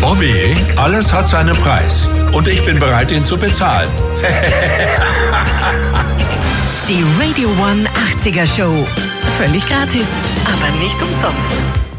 Bobby, alles hat seinen Preis. Und ich bin bereit, ihn zu bezahlen. Die Radio One 80er Show. Völlig gratis, aber nicht umsonst.